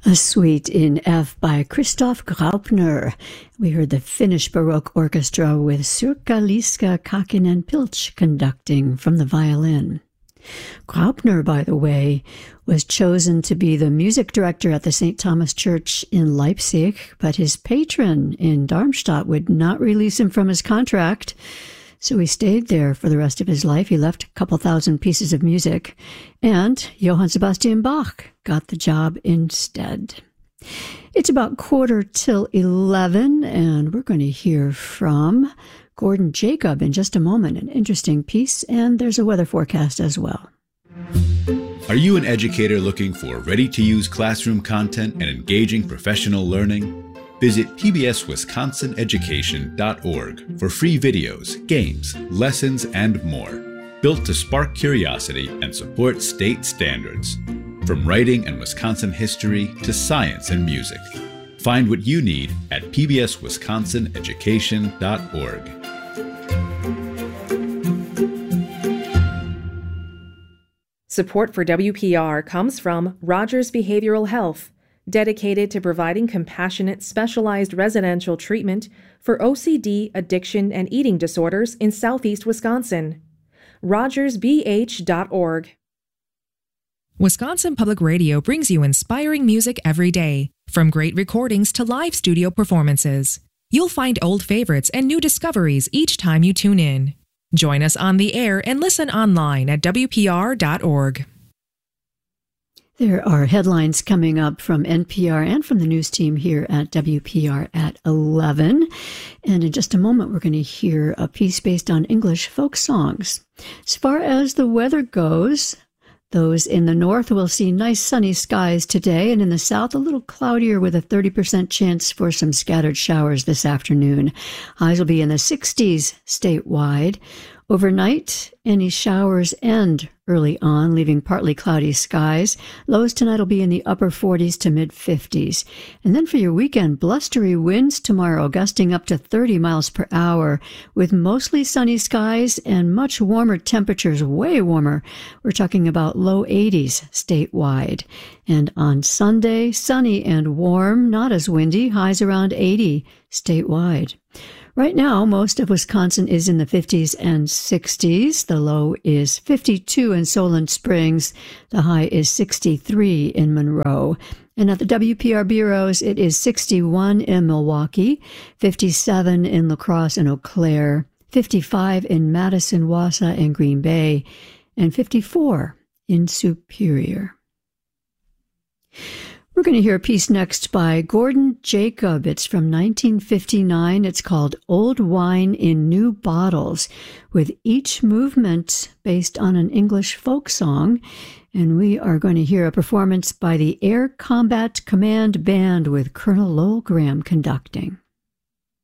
A suite in F by Christoph Graupner. We heard the Finnish Baroque Orchestra with Sirkka-Liisa Kakinen-Pilch conducting from the violin. Graupner, by the way, was chosen to be the music director at the St. Thomas Church in Leipzig, but his patron in Darmstadt would not release him from his contract. So he stayed there for the rest of his life. He left a couple thousand pieces of music, and Johann Sebastian Bach got the job instead. It's about 11:15, and we're going to hear from Gordon Jacob in just a moment, an interesting piece, and there's a weather forecast as well. Are you an educator looking for ready-to-use classroom content and engaging professional learning? Visit pbswisconsineducation.org for free videos, games, lessons, and more, built to spark curiosity and support state standards. From writing and Wisconsin history to science and music. Find what you need at pbswisconsineducation.org. Support for WPR comes from Rogers Behavioral Health, dedicated to providing compassionate, specialized residential treatment for OCD, addiction, and eating disorders in Southeast Wisconsin. RogersBH.org. Wisconsin Public Radio brings you inspiring music every day, from great recordings to live studio performances. You'll find old favorites and new discoveries each time you tune in. Join us on the air and listen online at WPR.org. There are headlines coming up from NPR and from the news team here at WPR at 11. And in just a moment, we're going to hear a piece based on English folk songs. As far as the weather goes, those in the north will see nice sunny skies today, and in the south, a little cloudier with a 30% chance for some scattered showers this afternoon. Highs will be in the 60s statewide. Overnight, any showers end early on, leaving partly cloudy skies. Lows tonight will be in the upper 40s to mid-50s. And then for your weekend, blustery winds tomorrow, gusting up to 30 miles per hour, with mostly sunny skies and much warmer temperatures, way warmer. We're talking about low 80s statewide. And on Sunday, sunny and warm, not as windy, highs around 80 statewide. Right now, most of Wisconsin is in the 50s and 60s. The low is 52 in Solon Springs. The high is 63 in Monroe. And at the WPR bureaus, it is 61 in Milwaukee, 57 in La Crosse and Eau Claire, 55 in Madison, Wausau, and Green Bay, and 54 in Superior. We're going to hear a piece next by Gordon Jacob. It's from 1959. It's called Old Wine in New Bottles, with each movement based on an English folk song. And we are going to hear a performance by the Air Combat Command Band with Colonel Lowell Graham conducting.